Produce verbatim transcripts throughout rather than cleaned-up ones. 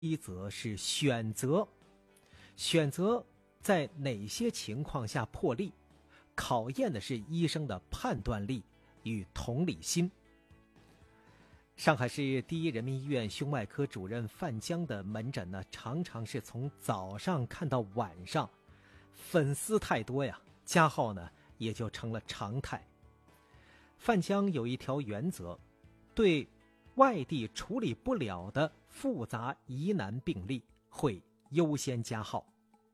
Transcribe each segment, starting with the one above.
一则是选择，选择在哪些情况下破例，考验的是医生的判断力与同理心。上海市第一人民医院胸外科主任范江的门诊呢，常常是从早上看到晚上，粉丝太多呀，加号呢也就成了常态。范江有一条原则，对外地处理不了的复杂疑难病例会优先加号。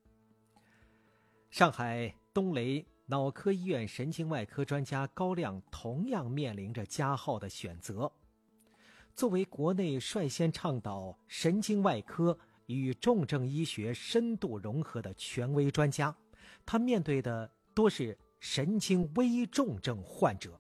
上海东雷脑科医院神经外科专家高亮同样面临着加号的选择。作为国内率先倡导神经外科与重症医学深度融合的权威专家，他面对的多是神经危重症患者。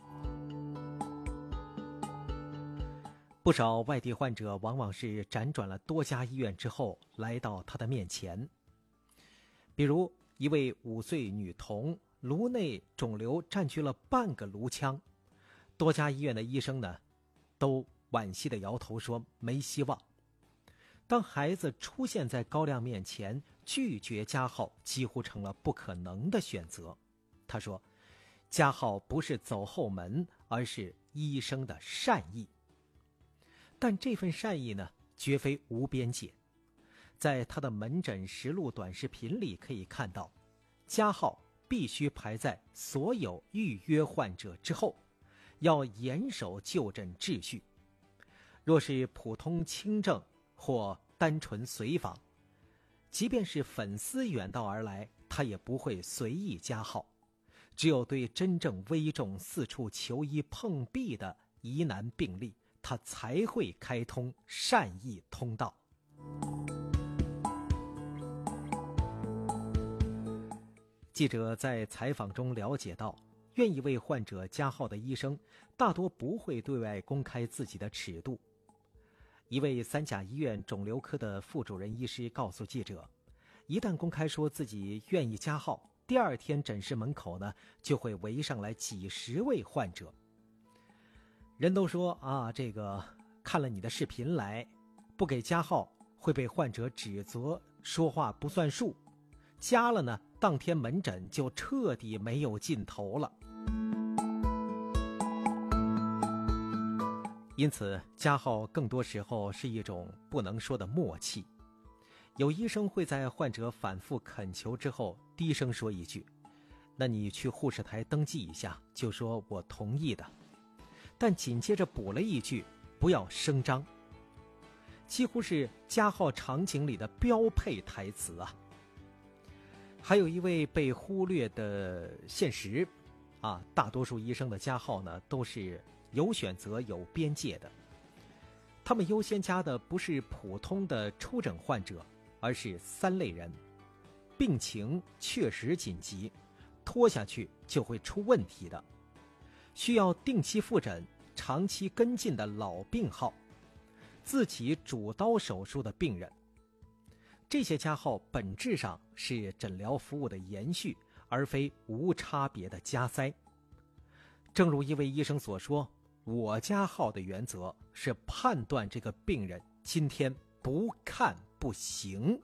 不少外地患者往往是辗转了多家医院之后来到他的面前。比如一位五岁女童，颅内肿瘤占据了半个颅腔，多家医院的医生呢都惋惜地摇头说没希望。当孩子出现在高亮面前，拒绝加号几乎成了不可能的选择。他说，加号不是走后门，而是医生的善意。但这份善意呢，绝非无边界。在他的门诊实录短视频里可以看到，加号必须排在所有预约患者之后，要严守就诊秩序。若是普通轻症或单纯随访，即便是粉丝远道而来，他也不会随意加号。只有对真正危重、四处求医碰壁的疑难病例，他才会开通善意通道。记者在采访中了解到，愿意为患者加号的医生大多不会对外公开自己的尺度。一位三甲医院肿瘤科的副主任医师告诉记者，一旦公开说自己愿意加号，第二天诊室门口呢就会围上来几十位患者。人都说啊，这个看了你的视频来，不给加号会被患者指责说话不算数，加了呢，当天门诊就彻底没有尽头了。因此，加号更多时候是一种不能说的默契。有医生会在患者反复恳求之后，低声说一句：“那你去护士台登记一下，就说我同意的。”但紧接着补了一句：“不要声张。”几乎是加号场景里的标配台词啊。还有一位被忽略的现实啊，大多数医生的加号呢都是有选择有边界的。他们优先加的不是普通的初诊患者，而是三类人：病情确实紧急，拖下去就会出问题的，需要定期复诊、长期跟进的老病号，自己主刀手术的病人。这些加号本质上是诊疗服务的延续，而非无差别的加塞。正如一位医生所说，我加号的原则是判断这个病人今天不看不行。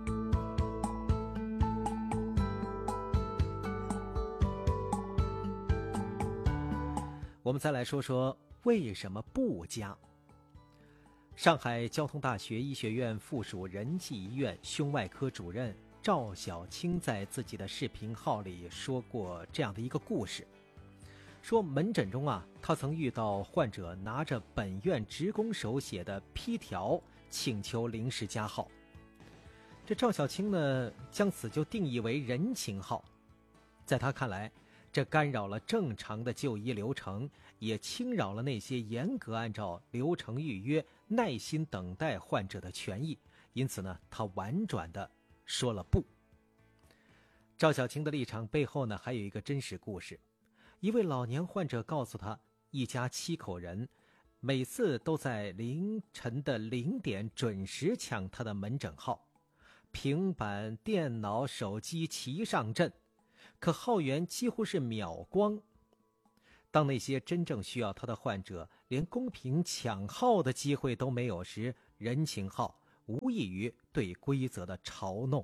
我们再来说说为什么不加。上海交通大学医学院附属仁济医院胸外科主任赵小青在自己的视频号里说过这样的一个故事，说门诊中啊，他曾遇到患者拿着本院职工手写的批条请求临时加号。这赵小青呢，将此就定义为人情号。在他看来，这干扰了正常的就医流程，也侵扰了那些严格按照流程预约、耐心等待患者的权益。因此呢，他婉转地说了不。赵小青的立场背后呢，还有一个真实故事。一位老年患者告诉他，一家七口人每次都在凌晨的零点准时抢他的门诊号，平板、电脑、手机齐上阵，可号源几乎是秒光。当那些真正需要他的患者连公平抢号的机会都没有时，人情号无异于对规则的嘲弄。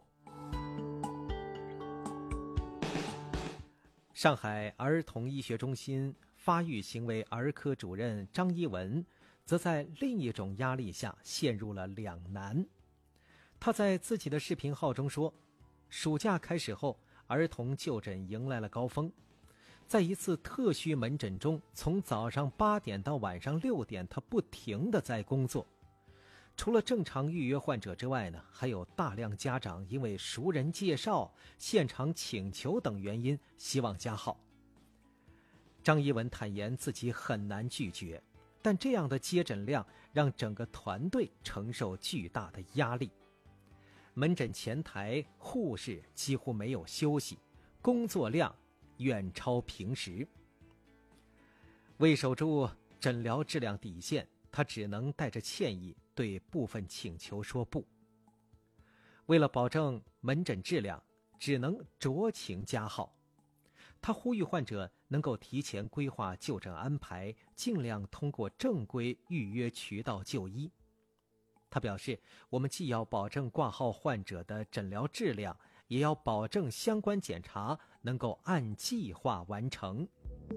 上海儿童医学中心发育行为儿科主任张一文则在另一种压力下陷入了两难。他在自己的视频号中说，暑假开始后，儿童就诊迎来了高峰。在一次特需门诊中，从早上八点到晚上六点，他不停地在工作。除了正常预约患者之外呢，还有大量家长因为熟人介绍、现场请求等原因希望加号。张一文坦言自己很难拒绝，但这样的接诊量让整个团队承受巨大的压力。门诊前台护士几乎没有休息，工作量远超平时。为守住诊疗质量底线，他只能带着歉意对部分请求说不。为了保证门诊质量，只能酌情加号。他呼吁患者能够提前规划就诊安排，尽量通过正规预约渠道就医。他表示，我们既要保证挂号患者的诊疗质量，也要保证相关检查能够按计划完成。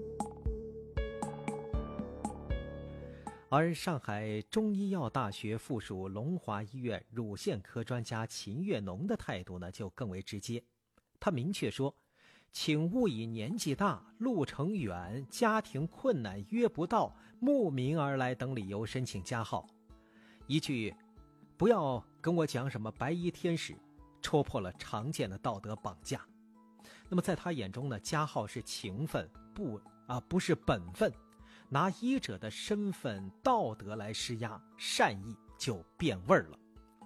而上海中医药大学附属龙华医院乳腺科专家秦月农的态度呢，就更为直接。他明确说，请勿以年纪大、路程远、家庭困难约不到、慕名而来等理由申请加号。一句不要跟我讲什么白衣天使，戳破了常见的道德绑架。那么在他眼中呢，加号是情分，不啊不是本分，拿医者的身份道德来施压，善意就变味儿了。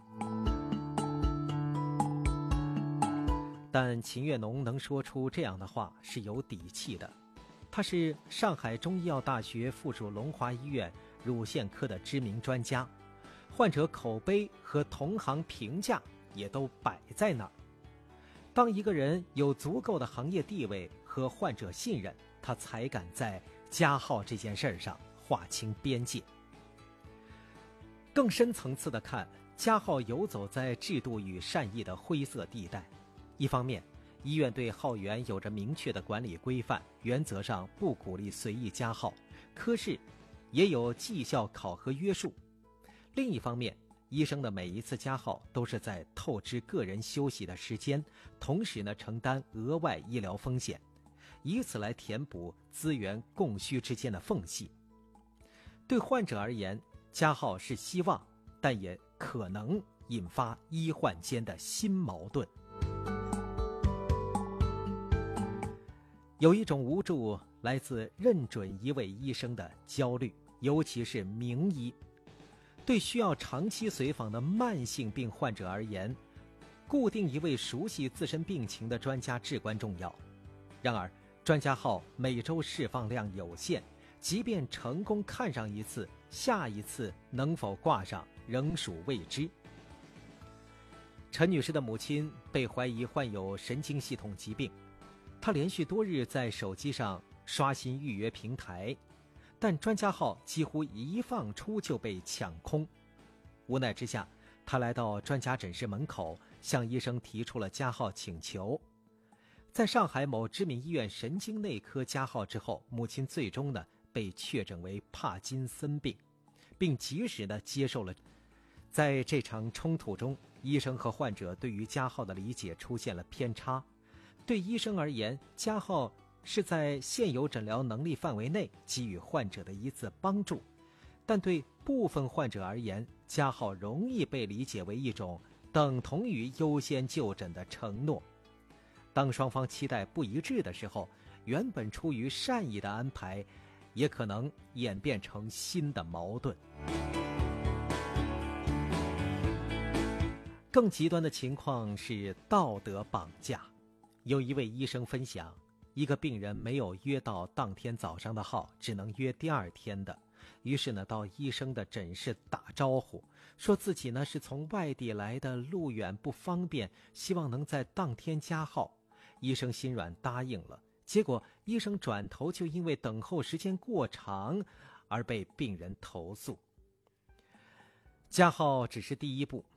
但秦月农能说出这样的话是有底气的，他是上海中医药大学附属龙华医院乳腺科的知名专家，患者口碑和同行评价也都摆在那儿。当一个人有足够的行业地位和患者信任，他才敢在加号这件事上划清边界。更深层次的看，加号游走在制度与善意的灰色地带。一方面，医院对号源有着明确的管理规范，原则上不鼓励随意加号，科室也有绩效考核约束。另一方面，医生的每一次加号都是在透支个人休息的时间，同时呢承担额外医疗风险，以此来填补资源供需之间的缝隙。对患者而言，加号是希望，但也可能引发医患间的新矛盾。有一种无助来自认准一位医生的焦虑，尤其是名医。对需要长期随访的慢性病患者而言，固定一位熟悉自身病情的专家至关重要。然而，专家号每周释放量有限，即便成功看上一次，下一次能否挂上仍属未知。陈女士的母亲被怀疑患有神经系统疾病，她连续多日在手机上刷新预约平台，但专家号几乎一放出就被抢空。无奈之下，她来到专家诊室门口，向医生提出了加号请求。在上海某知名医院神经内科加号之后，母亲最终呢被确诊为帕金森病，并及时的接受了。在这场冲突中，医生和患者对于加号的理解出现了偏差。对医生而言，加号是在现有诊疗能力范围内给予患者的一次帮助，但对部分患者而言，加号容易被理解为一种等同于优先就诊的承诺。当双方期待不一致的时候，原本出于善意的安排，也可能演变成新的矛盾。更极端的情况是道德绑架。有一位医生分享，一个病人没有约到当天早上的号，只能约第二天的。于是呢，到医生的诊室打招呼，说自己呢是从外地来的，路远不方便，希望能在当天加号。医生心软答应了，结果医生转头就因为等候时间过长而被病人投诉。加号只是第一步，